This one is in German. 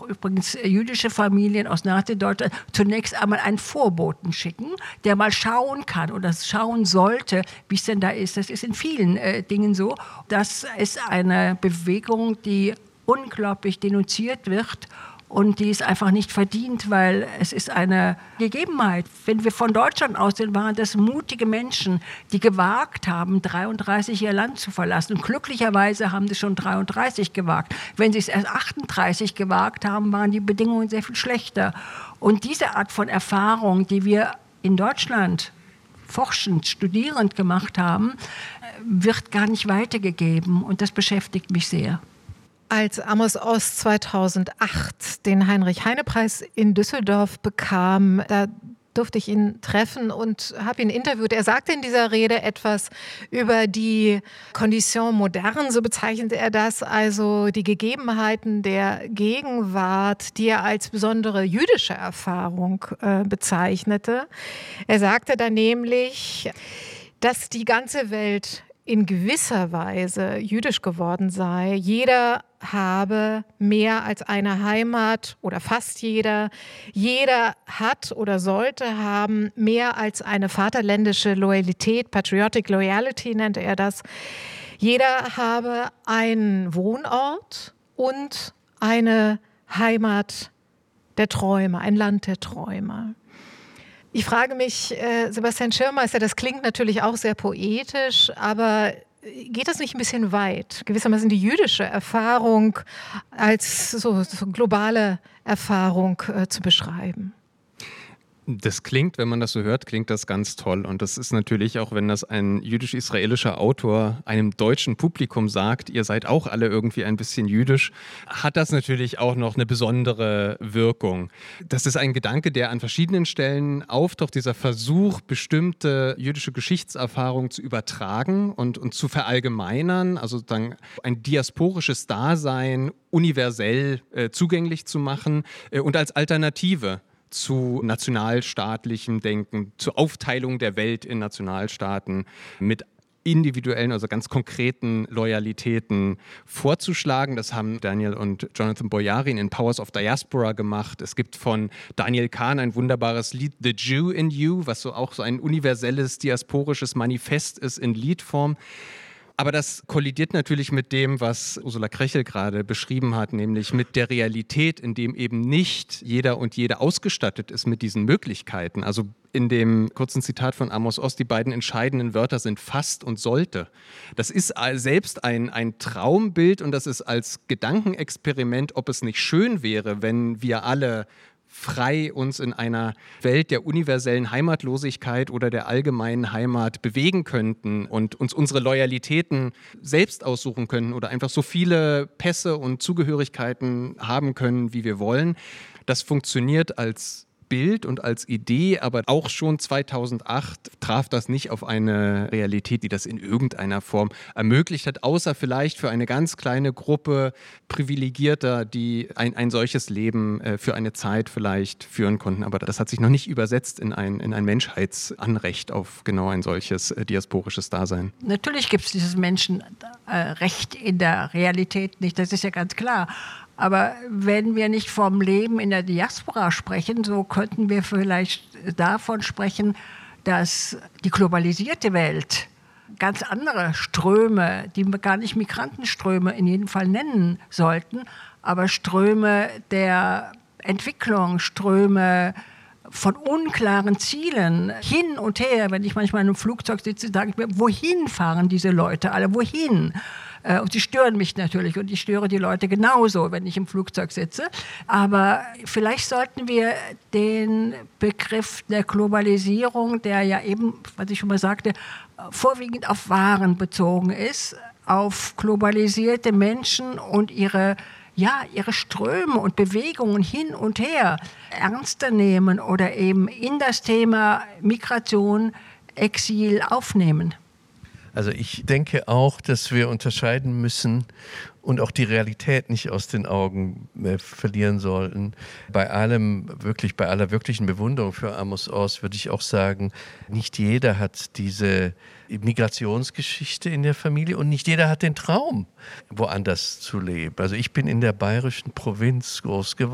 übrigens jüdische Familien aus Nazi-Deutschland zunächst einmal einen Vorboten schicken, der mal schauen kann oder schauen sollte, wie es denn da ist. Das ist in vielen Dingen so. Das ist eine Bewegung, die unglaublich denunziert wird und die es einfach nicht verdient, weil es ist eine Gegebenheit. Wenn wir von Deutschland aussehen, waren das mutige Menschen, die gewagt haben, 33 ihr Land zu verlassen. Und glücklicherweise haben sie schon 33 gewagt. Wenn sie es erst 38 gewagt haben, waren die Bedingungen sehr viel schlechter. Und diese Art von Erfahrung, die wir in Deutschland forschend, studierend gemacht haben, wird gar nicht weitergegeben. Und das beschäftigt mich sehr. Als Amos Oz 2008 den Heinrich-Heine-Preis in Düsseldorf bekam, da durfte ich ihn treffen und habe ihn interviewt. Er sagte in dieser Rede etwas über die Condition moderne, so bezeichnete er das, also die Gegebenheiten der Gegenwart, die er als besondere jüdische Erfahrung bezeichnete. Er sagte dann nämlich, dass die ganze Welt in gewisser Weise jüdisch geworden sei. Jeder habe mehr als eine Heimat oder fast jeder. Jeder hat oder sollte haben mehr als eine vaterländische Loyalität, Patriotic Loyalty nannte er das. Jeder habe einen Wohnort und eine Heimat der Träume, ein Land der Träume. Ich frage mich, Sebastian Schirmeister, das klingt natürlich auch sehr poetisch, aber geht das nicht ein bisschen weit, gewissermaßen die jüdische Erfahrung als so globale Erfahrung zu beschreiben? Das klingt, wenn man das so hört, klingt das ganz toll. Und das ist natürlich auch, wenn das ein jüdisch-israelischer Autor einem deutschen Publikum sagt, ihr seid auch alle irgendwie ein bisschen jüdisch, hat das natürlich auch noch eine besondere Wirkung. Das ist ein Gedanke, der an verschiedenen Stellen auftaucht, dieser Versuch, bestimmte jüdische Geschichtserfahrungen zu übertragen und zu verallgemeinern, also dann ein diasporisches Dasein universell zugänglich zu machen und als Alternative zu nationalstaatlichem Denken, zur Aufteilung der Welt in Nationalstaaten mit individuellen, also ganz konkreten Loyalitäten vorzuschlagen. Das haben Daniel und Jonathan Boyarin in Powers of Diaspora gemacht. Es gibt von Daniel Kahn ein wunderbares Lied, The Jew in You, was so auch so ein universelles, diasporisches Manifest ist in Liedform. Aber das kollidiert natürlich mit dem, was Ursula Krechel gerade beschrieben hat, nämlich mit der Realität, in dem eben nicht jeder und jede ausgestattet ist mit diesen Möglichkeiten. Also in dem kurzen Zitat von Amos Oz, die beiden entscheidenden Wörter sind fast und sollte. Das ist selbst ein Traumbild und das ist als Gedankenexperiment, ob es nicht schön wäre, wenn wir alle frei uns in einer Welt der universellen Heimatlosigkeit oder der allgemeinen Heimat bewegen könnten und uns unsere Loyalitäten selbst aussuchen können oder einfach so viele Pässe und Zugehörigkeiten haben können, wie wir wollen. Das funktioniert als Bild und als Idee, aber auch schon 2008 traf das nicht auf eine Realität, die das in irgendeiner Form ermöglicht hat, außer vielleicht für eine ganz kleine Gruppe Privilegierter, die ein solches Leben für eine Zeit vielleicht führen konnten. Aber das hat sich noch nicht übersetzt in ein Menschheitsanrecht auf genau ein solches diasporisches Dasein. Natürlich gibt es dieses Menschenrecht in der Realität nicht, das ist ja ganz klar. Aber wenn wir nicht vom Leben in der Diaspora sprechen, so könnten wir vielleicht davon sprechen, dass die globalisierte Welt ganz andere Ströme, die wir gar nicht Migrantenströme in jedem Fall nennen sollten, aber Ströme der Entwicklung, Ströme von unklaren Zielen hin und her. Wenn ich manchmal in einem Flugzeug sitze, sage ich mir, wohin fahren diese Leute alle, wohin? Und sie stören mich natürlich und ich störe die Leute genauso, wenn ich im Flugzeug sitze. Aber vielleicht sollten wir den Begriff der Globalisierung, der ja eben, was ich schon mal sagte, vorwiegend auf Waren bezogen ist, auf globalisierte Menschen und ihre Ströme und Bewegungen hin und her ernster nehmen oder eben in das Thema Migration, Exil aufnehmen. Also ich denke auch, dass wir unterscheiden müssen und auch die Realität nicht aus den Augen verlieren sollten. Bei aller wirklichen Bewunderung für Amos Oz würde ich auch sagen, nicht jeder hat diese Migrationsgeschichte in der Familie und nicht jeder hat den Traum, woanders zu leben. Also ich bin in der bayerischen Provinz groß geworden.